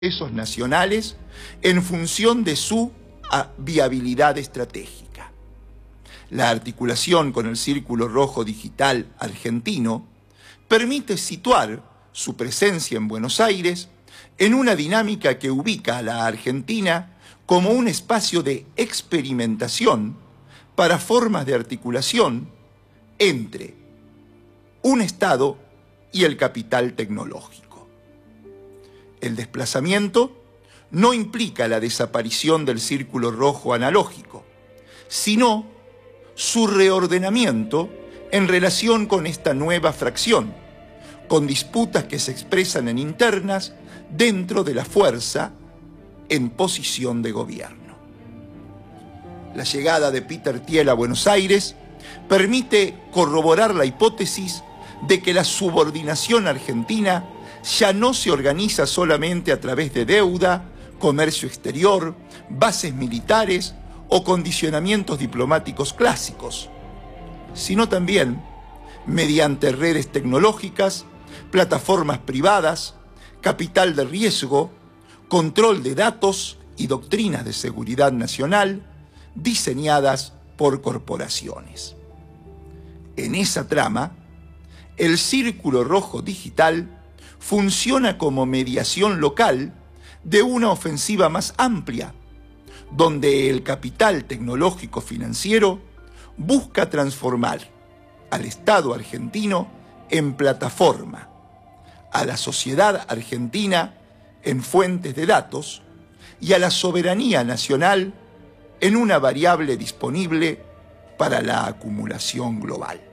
ingresos nacionales en función de su viabilidad estratégica. La articulación con el Círculo Rojo Digital argentino permite situar su presencia en Buenos Aires en una dinámica que ubica a la Argentina como un espacio de experimentación para formas de articulación entre un Estado y el capital tecnológico. El desplazamiento no implica la desaparición del Círculo Rojo analógico, sino su reordenamiento en relación con esta nueva fracción, con disputas que se expresan en internas dentro de la fuerza en posición de gobierno. La llegada de Peter Thiel a Buenos Aires permite corroborar la hipótesis de que la subordinación argentina ya no se organiza solamente a través de deuda, comercio exterior, bases militares o condicionamientos diplomáticos clásicos, sino también mediante redes tecnológicas, plataformas privadas, capital de riesgo, control de datos y doctrinas de seguridad nacional diseñadas por corporaciones. En esa trama, el Círculo Rojo Digital funciona como mediación local de una ofensiva más amplia, donde el capital tecnológico financiero busca transformar al Estado argentino en plataforma, a la sociedad argentina en fuentes de datos y a la soberanía nacional en una variable disponible para la acumulación global.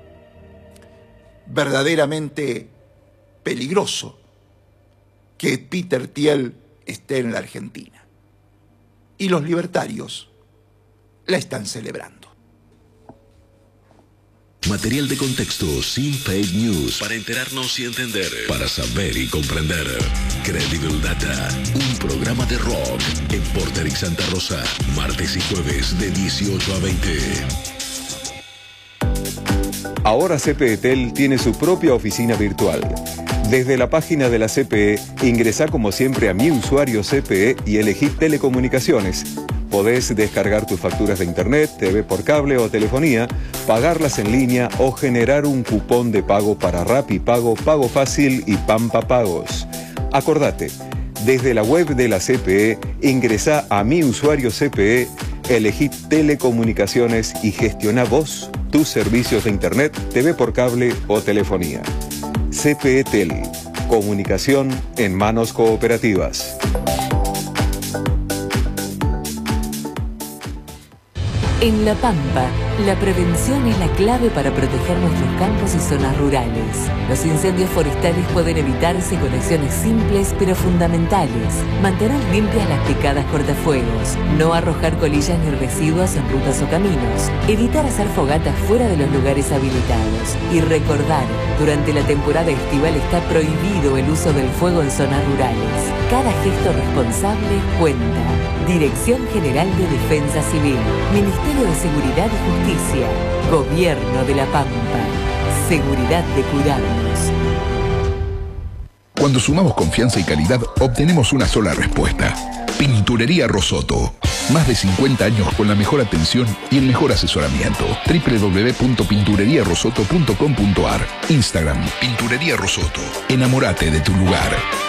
Verdaderamente peligroso que Peter Thiel esté en la Argentina. Y los libertarios la están celebrando. Material de contexto sin fake news. Para enterarnos y entender. Para saber y comprender. Credible Data. Un programa de rock en Porterix Santa Rosa. Martes y jueves de 18 a 20. Ahora CPE Tel tiene su propia oficina virtual. Desde la página de la CPE, ingresá como siempre a Mi Usuario CPE y elegí Telecomunicaciones. Podés descargar tus facturas de internet, TV por cable o telefonía, pagarlas en línea o generar un cupón de pago para Rapipago, Pago Fácil y Pampa Pagos. Acordate, desde la web de la CPE, ingresá a Mi Usuario CPE, elegí Telecomunicaciones y gestioná vos tus servicios de internet, TV por cable o telefonía. CPE Tel, comunicación en manos cooperativas. En La Pampa, la prevención es la clave para proteger nuestros campos y zonas rurales. Los incendios forestales pueden evitarse con acciones simples pero fundamentales. Mantener limpias las picadas cortafuegos, no arrojar colillas ni residuos en rutas o caminos, evitar hacer fogatas fuera de los lugares habilitados y recordar, durante la temporada estival está prohibido el uso del fuego en zonas rurales. Cada gesto responsable cuenta. Dirección General de Defensa Civil, Ministerio de Seguridad y Justicia, Gobierno de La Pampa. Seguridad de cuidarnos. Cuando sumamos confianza y calidad, obtenemos una sola respuesta. Pinturería Rosoto. Más de 50 años con la mejor atención y el mejor asesoramiento. www.pintureriarosoto.com.ar. Instagram, Pinturería Rosoto. Enamórate de tu lugar.